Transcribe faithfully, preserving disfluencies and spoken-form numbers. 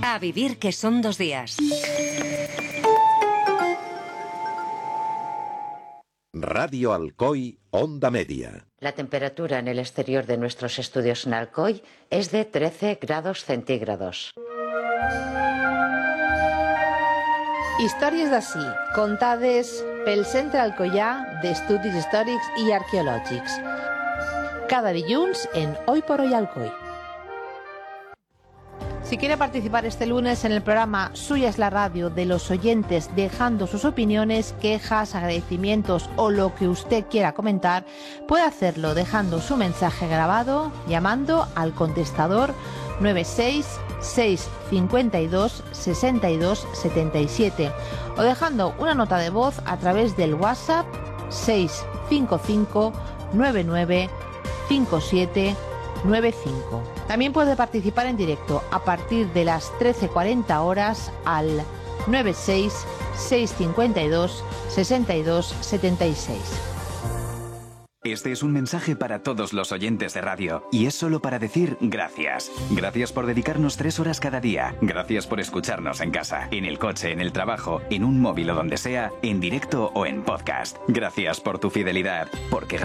A vivir que son dos días. Radio Alcoy, Onda Media. La temperatura en el exterior de nuestros estudios en Alcoy es de trece grados centígrados. Històries d'ací, contades pel Centre Alcoià d'Estudis Històrics i Arqueològics. Cada dilluns en Hoy por Hoy Alcoy. Si quiere participar este lunes en el programa Suya es la radio de los oyentes, dejando sus opiniones, quejas, agradecimientos o lo que usted quiera comentar, puede hacerlo dejando su mensaje grabado llamando al contestador nueve seis seis cinco dos seis dos siete siete o dejando una nota de voz a través del WhatsApp seis cinco cinco nueve nueve cinco siete nueve cinco. También puede participar en directo a partir de las trece cuarenta horas al nueve seis seis cinco dos seis dos siete seis. Este es un mensaje para todos los oyentes de radio y es solo para decir gracias. Gracias por dedicarnos tres horas cada día. Gracias por escucharnos en casa, en el coche, en el trabajo, en un móvil o donde sea, en directo o en podcast. Gracias por tu fidelidad, porque